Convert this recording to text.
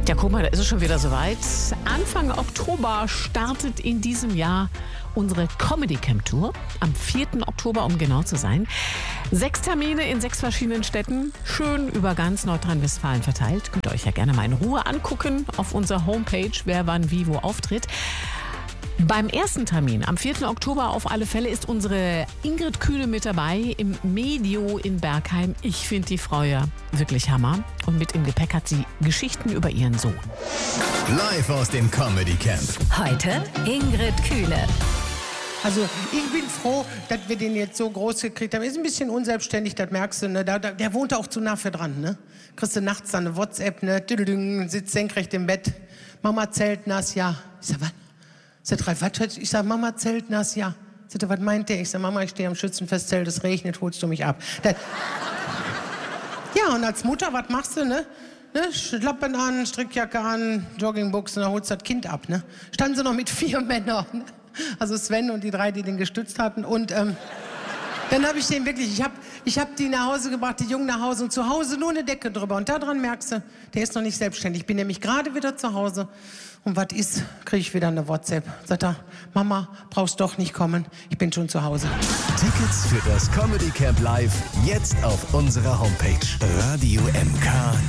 Ja, guck mal, da ist es schon wieder soweit. Anfang Oktober startet in diesem Jahr unsere Comedy Camp Tour. Am 4. Oktober, um genau zu sein. 6 Termine in 6 verschiedenen Städten. Schön über ganz Nordrhein-Westfalen verteilt. Könnt ihr euch ja gerne mal in Ruhe angucken auf unserer Homepage, wer wann wie wo auftritt. Beim ersten Termin, am 4. Oktober auf alle Fälle, ist unsere Ingrid Kühne mit dabei im Medio in Bergheim. Ich finde die Frau ja wirklich Hammer. Und mit im Gepäck hat sie Geschichten über ihren Sohn. Live aus dem Comedy Camp. Heute Ingrid Kühne. Also ich bin froh, dass wir den jetzt so groß gekriegt haben. Ist ein bisschen unselbstständig, das merkst du. Ne? Der wohnt auch zu nah für dran. Ne? Kriegst du nachts dann eine WhatsApp, ne? Sitzt senkrecht im Bett. Mama zeltnass, ja. Ich sag, was? Ich sag, Mama zeltnass, ja. Sagt er, was meint der? Ich sag, Mama, ich stehe am Schützenfestzelt, es regnet, holst du mich ab. Ja, und als Mutter, was machst du, ne? Schlappen an, Strickjacke an, Joggingbuchsen, dann holst du das Kind ab, ne? Standen sie noch mit 4 Männern, ne? Also Sven und die 3, die den gestützt hatten. Und dann habe ich den wirklich, ich hab die nach Hause gebracht, die Jungen nach Hause und zu Hause nur eine Decke drüber. Und daran merkst du, der ist noch nicht selbstständig. Ich bin nämlich gerade wieder zu Hause. Und was ist, kriege ich wieder eine WhatsApp. Sagt er, Mama, brauchst doch nicht kommen, ich bin schon zu Hause. Tickets für das Comedy Camp Live jetzt auf unserer Homepage. Radio MK